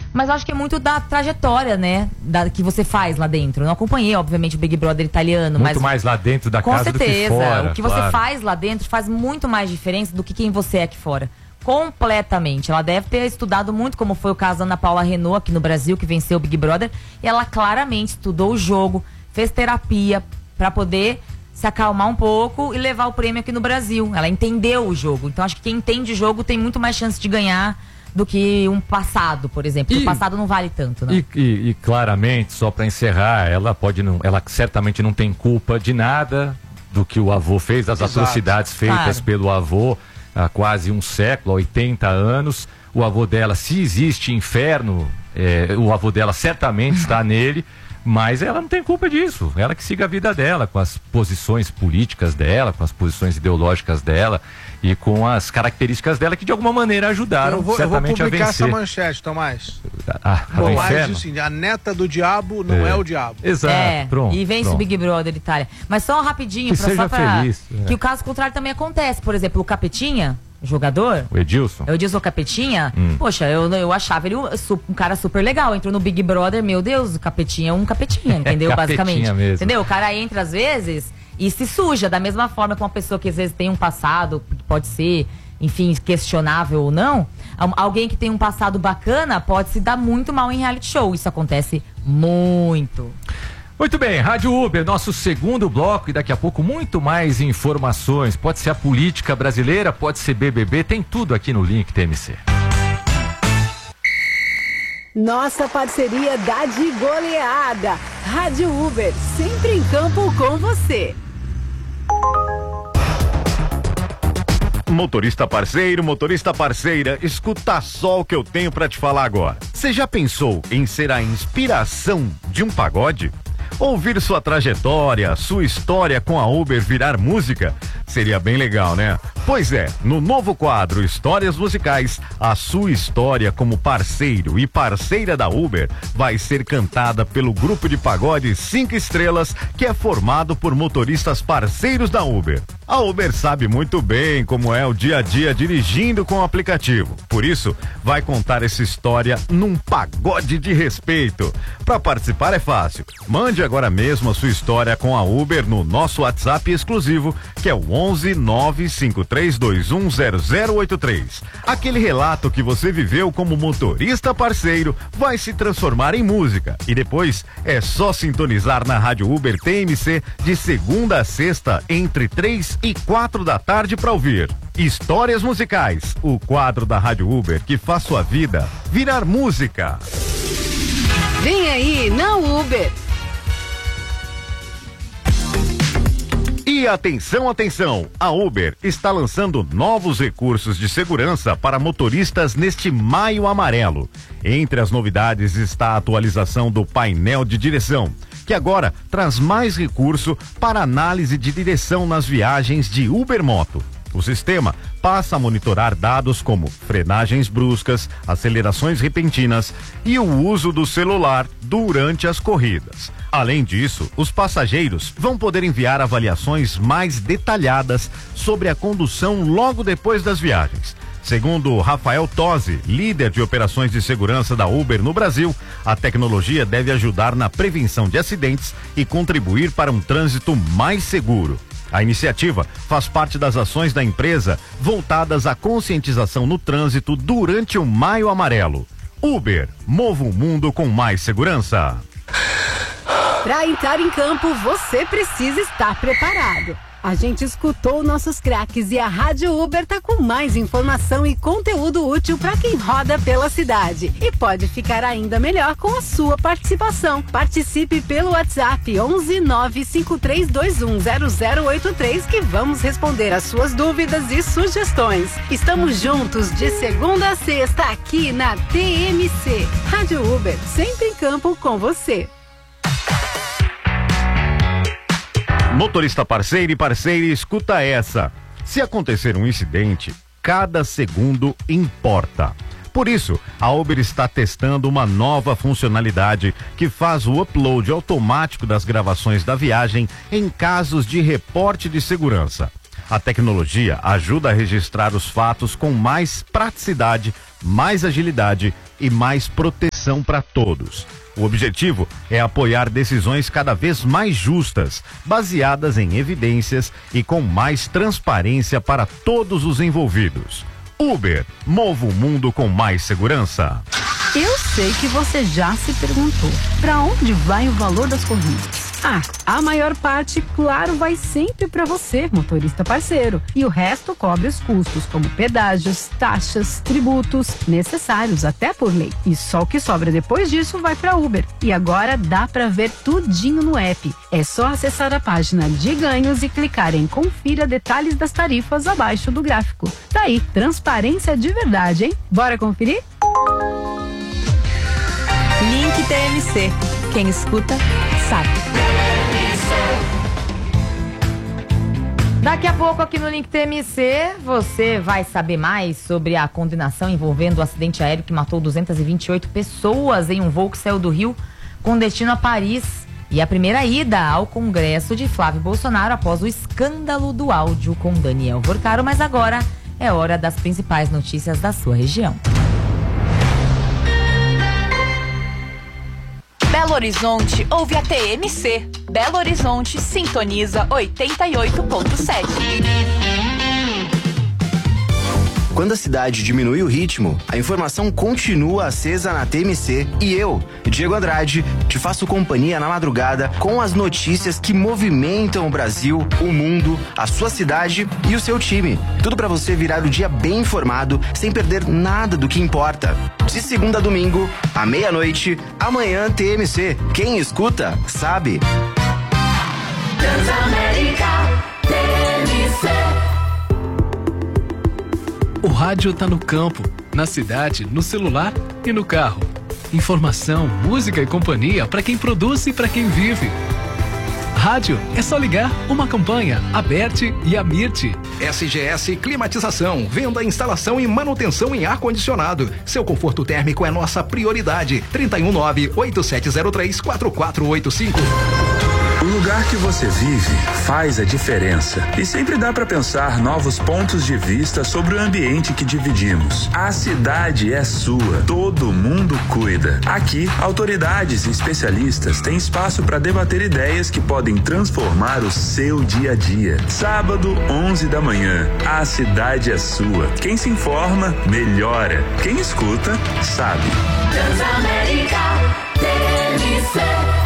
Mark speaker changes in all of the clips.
Speaker 1: Mas eu acho que é muito da trajetória, né? Que você faz lá dentro. Eu não acompanhei, obviamente, o Big Brother italiano.
Speaker 2: Muito mais lá dentro da casa do que fora.
Speaker 1: O que você faz lá dentro faz muito mais diferença do que quem você é aqui fora. Completamente. Ela deve ter estudado muito, como foi o caso da Ana Paula Renault aqui no Brasil, que venceu o Big Brother. E ela claramente estudou o jogo, fez terapia para poder se acalmar um pouco e levar o prêmio aqui no Brasil. Ela entendeu o jogo. Então acho que quem entende o jogo tem muito mais chance de ganhar do que um passado, por exemplo. Porque o passado não vale tanto, né?
Speaker 2: E claramente, só para encerrar, ela certamente não tem culpa de nada do que o avô fez, das atrocidades feitas pelo avô há quase um século, há 80 anos. O avô dela, se existe inferno, o avô dela certamente está nele, mas ela não tem culpa disso. Ela que siga a vida dela, com as posições políticas dela, com as posições ideológicas dela e com as características dela que de alguma maneira ajudaram certamente a vencer.
Speaker 3: Eu vou publicar essa manchete, Tomás. Tomás disse assim, a neta do diabo não é o diabo.
Speaker 2: Exato, pronto.
Speaker 1: E vence o Big Brother Itália. Mas só rapidinho, que o caso contrário também acontece. Por exemplo, o Capetinha, jogador,
Speaker 2: o Edilson
Speaker 1: Capetinha, poxa, eu achava ele um cara super legal, entrou no Big Brother, meu Deus, o Capetinha é um capetinha, entendeu? Basicamente,
Speaker 2: mesmo.
Speaker 1: Entendeu? O cara entra às vezes e se suja, da mesma forma que uma pessoa que às vezes tem um passado, que pode ser, enfim, questionável ou não, alguém que tem um passado bacana pode se dar muito mal em reality show, isso acontece muito.
Speaker 2: Muito bem, Rádio Uber, nosso segundo bloco, e daqui a pouco muito mais informações. Pode ser a política brasileira, pode ser BBB, tem tudo aqui no Link TMC.
Speaker 4: Nossa parceria dá de goleada. Rádio Uber, sempre em campo com você.
Speaker 5: Motorista parceiro, motorista parceira, escuta só o que eu tenho pra te falar agora. Você já pensou em ser a inspiração de um pagode? Ouvir sua trajetória, sua história com a Uber virar música? Seria bem legal, né? Pois é, no novo quadro Histórias Musicais, a sua história como parceiro e parceira da Uber vai ser cantada pelo grupo de pagode 5 estrelas, que é formado por motoristas parceiros da Uber. A Uber sabe muito bem como é o dia a dia dirigindo com o aplicativo. Por isso, vai contar essa história num pagode de respeito. Para participar é fácil. Mande agora mesmo a sua história com a Uber no nosso WhatsApp exclusivo, que é o 11 95321 0083. Aquele relato que você viveu como motorista parceiro vai se transformar em música. E depois é só sintonizar na Rádio Uber TMC de segunda a sexta, entre 3 e 4 da tarde para ouvir Histórias Musicais, o quadro da Rádio Uber que faz sua vida virar música.
Speaker 4: Vem aí na Uber.
Speaker 5: E atenção, atenção! A Uber está lançando novos recursos de segurança para motoristas neste Maio Amarelo. Entre as novidades está a atualização do painel de direção, que agora traz mais recurso para análise de direção nas viagens de Uber Moto. O sistema passa a monitorar dados como frenagens bruscas, acelerações repentinas e o uso do celular durante as corridas. Além disso, os passageiros vão poder enviar avaliações mais detalhadas sobre a condução logo depois das viagens. Segundo Rafael Tosi, líder de operações de segurança da Uber no Brasil, a tecnologia deve ajudar na prevenção de acidentes e contribuir para um trânsito mais seguro. A iniciativa faz parte das ações da empresa voltadas à conscientização no trânsito durante o Maio Amarelo. Uber, mova o mundo com mais segurança.
Speaker 4: Para entrar em campo, você precisa estar preparado. A gente escutou nossos craques e a Rádio Uber tá com mais informação e conteúdo útil para quem roda pela cidade. E pode ficar ainda melhor com a sua participação. Participe pelo WhatsApp 11 95321 0083 que vamos responder as suas dúvidas e sugestões. Estamos juntos de segunda a sexta aqui na TMC. Rádio Uber, sempre em campo com você.
Speaker 5: Motorista parceiro e parceira, escuta essa. Se acontecer um incidente, cada segundo importa. Por isso, a Uber está testando uma nova funcionalidade que faz o upload automático das gravações da viagem em casos de reporte de segurança. A tecnologia ajuda a registrar os fatos com mais praticidade mais agilidade e mais proteção para todos. O objetivo é apoiar decisões cada vez mais justas, baseadas em evidências e com mais transparência para todos os envolvidos. Uber, mova o mundo com mais segurança.
Speaker 4: Eu sei que você já se perguntou, para onde vai o valor das corridas? A maior parte, claro, vai sempre para você, motorista parceiro. E o resto cobre os custos, como pedágios, taxas, tributos, necessários até por lei. E só o que sobra depois disso vai para Uber. E agora dá para ver tudinho no app. É só acessar a página de ganhos e clicar em confira detalhes das tarifas abaixo do gráfico. Tá aí, transparência de verdade, hein? Bora conferir?
Speaker 6: Link TMC. Quem escuta, sabe.
Speaker 1: Daqui a pouco aqui no Link TMC você vai saber mais sobre a condenação envolvendo o acidente aéreo que matou 228 pessoas em um voo que saiu do Rio com destino a Paris e a primeira ida ao Congresso de Flávio Bolsonaro após o escândalo do áudio com Daniel Vorcaro. Mas agora é hora das principais notícias da sua região.
Speaker 6: Belo Horizonte ouve a TMC. Belo Horizonte sintoniza 88.7.
Speaker 7: Quando a cidade diminui o ritmo, a informação continua acesa na TMC e eu, Diego Andrade, te faço companhia na madrugada com as notícias que movimentam o Brasil, o mundo, a sua cidade e o seu time. Tudo para você virar o dia bem informado, sem perder nada do que importa. De segunda a domingo, à meia-noite, amanhã TMC. Quem escuta, sabe.
Speaker 8: Transamérica TMC.
Speaker 9: O rádio tá no campo, na cidade, no celular e no carro. Informação, música e companhia para quem produz e para quem vive. Rádio é só ligar uma campanha, a Berti e a Mirti.
Speaker 10: SGS Climatização, venda, instalação e manutenção em ar-condicionado. Seu conforto térmico é nossa prioridade. 319-8703-4485.
Speaker 11: O lugar que você vive faz a diferença e sempre dá para pensar novos pontos de vista sobre o ambiente que dividimos. A cidade é sua, todo mundo cuida. Aqui, autoridades e especialistas têm espaço para debater ideias que podem transformar o seu dia a dia. Sábado, 11 da manhã, a cidade é sua. Quem se informa, melhora. Quem escuta, sabe.
Speaker 8: Transamérica TMC.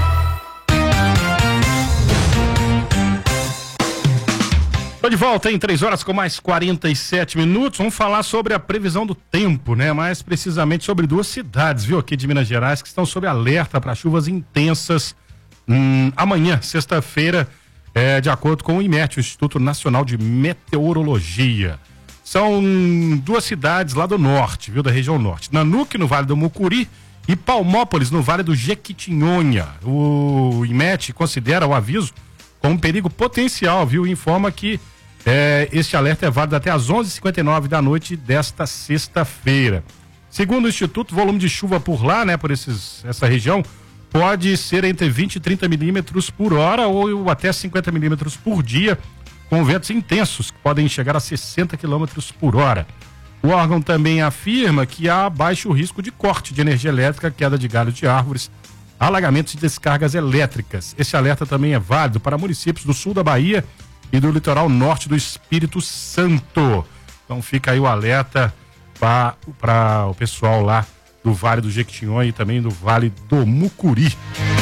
Speaker 12: Tô de volta em 3 horas com mais 47 minutos. Vamos falar sobre a previsão do tempo, né? Mais precisamente sobre 2 cidades, viu? Aqui de Minas Gerais, que estão sob alerta para chuvas intensas amanhã, sexta-feira, de acordo com o IMET, o Instituto Nacional de Meteorologia. São 2 cidades lá do norte, viu? Da região norte. Nanuque, no Vale do Mucuri, e Palmópolis, no Vale do Jequitinhonha. O IMET considera o aviso como perigo potencial, viu? E informa que este alerta é válido até às 11h59 da noite desta sexta-feira. Segundo o Instituto, o volume de chuva por lá, né, por essa região, pode ser entre 20 e 30 milímetros por hora ou até 50 milímetros por dia, com ventos intensos, que podem chegar a 60 quilômetros por hora. O órgão também afirma que há baixo risco de corte de energia elétrica, queda de galhos de árvores, alagamentos e descargas elétricas. Esse alerta também é válido para municípios do sul da Bahia e do litoral norte do Espírito Santo. Então fica aí o alerta para o pessoal lá do Vale do Jequitinhonha e também do Vale do Mucuri.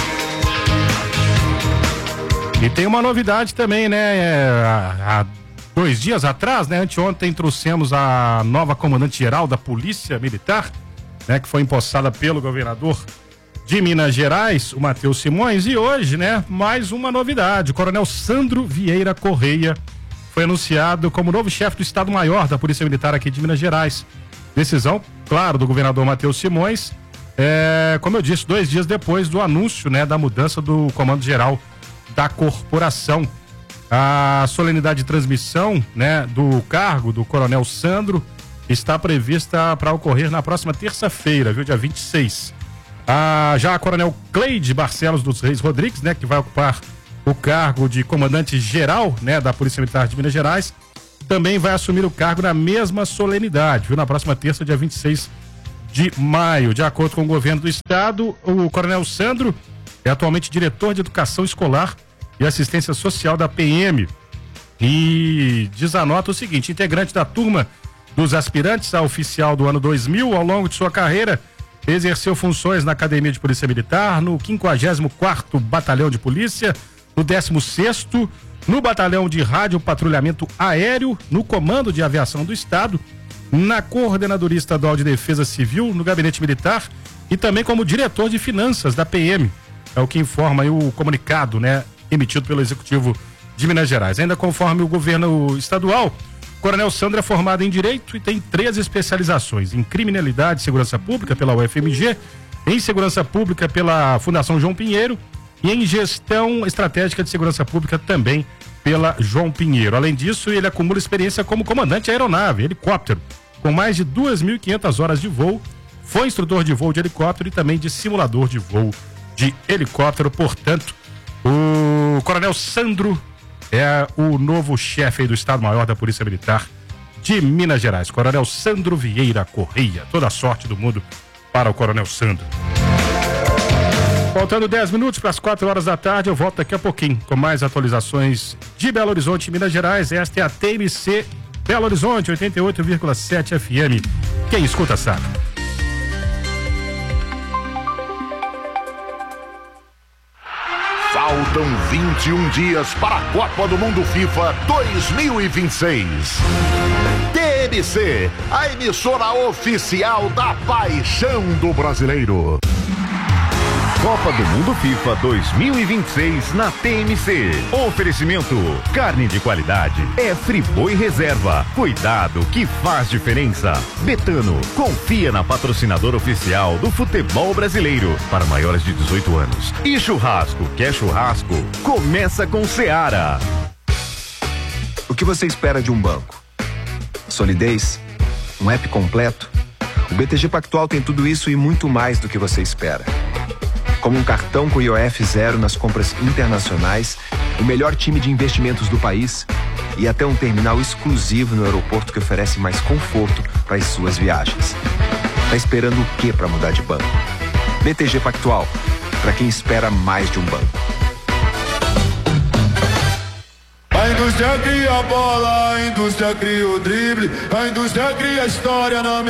Speaker 12: E tem uma novidade também, né? Há 2 dias atrás, né? Anteontem trouxemos a nova comandante-geral da Polícia Militar, né? Que foi empossada pelo governador de Minas Gerais, o Matheus Simões, e hoje, né, mais uma novidade. O coronel Sandro Vieira Correia foi anunciado como novo chefe do Estado-Maior da Polícia Militar aqui de Minas Gerais. Decisão, claro, do governador Matheus Simões, como eu disse, 2 dias depois do anúncio, né, da mudança do comando-geral da corporação. A solenidade de transmissão, né, do cargo do coronel Sandro está prevista para ocorrer na próxima terça-feira, viu, dia 26. Já a coronel Cleide Barcelos dos Reis Rodrigues, né, que vai ocupar o cargo de comandante-geral, né, da Polícia Militar de Minas Gerais, também vai assumir o cargo na mesma solenidade, viu, na próxima terça, dia 26 de maio. De acordo com o governo do estado, o Coronel Sandro é atualmente diretor de Educação Escolar e Assistência Social da PM. E desanota o seguinte: integrante da turma dos aspirantes a oficial do ano 2000, ao longo de sua carreira, exerceu funções na Academia de Polícia Militar, no 54º Batalhão de Polícia, no 16º, no Batalhão de Rádio Patrulhamento Aéreo, no Comando de Aviação do Estado, na Coordenadoria Estadual de Defesa Civil, no Gabinete Militar e também como diretor de Finanças da PM. É o que informa aí o comunicado, né, emitido pelo Executivo de Minas Gerais. Ainda conforme o governo estadual, o Coronel Sandro é formado em Direito e tem 3 especializações: em Criminalidade e Segurança Pública pela UFMG, em Segurança Pública pela Fundação João Pinheiro e em Gestão Estratégica de Segurança Pública também pela João Pinheiro. Além disso, ele acumula experiência como comandante de aeronave, helicóptero, com mais de 2.500 horas de voo. Foi instrutor de voo de helicóptero e também de simulador de voo de helicóptero. Portanto, o Coronel Sandro é o novo chefe do Estado-Maior da Polícia Militar de Minas Gerais. Coronel Sandro Vieira Correia. Toda a sorte do mundo para o Coronel Sandro. Faltando 10 minutos para as 4 horas da tarde, eu volto daqui a pouquinho com mais atualizações de Belo Horizonte, Minas Gerais. Esta é a TMC Belo Horizonte, 88,7 FM. Quem escuta sabe.
Speaker 13: Faltam 21 dias para a Copa do Mundo FIFA 2026. TMC, a emissora oficial da paixão do brasileiro.
Speaker 5: Copa do Mundo FIFA 2026 na TMC. Oferecimento: carne de qualidade é Friboi Reserva. Cuidado que faz diferença. Betano, confia na patrocinadora oficial do futebol brasileiro para maiores de 18 anos. E churrasco, quer churrasco? Começa com Seara.
Speaker 14: O que você espera de um banco? Solidez? Um app completo? O BTG Pactual tem tudo isso e muito mais do que você espera. Como um cartão com IOF zero nas compras internacionais, o melhor time de investimentos do país e até um terminal exclusivo no aeroporto que oferece mais conforto para as suas viagens. Tá esperando o quê para mudar de banco? BTG Pactual, para quem espera mais de um banco.
Speaker 15: A indústria cria a bola, a indústria cria o drible, a indústria cria a história na minha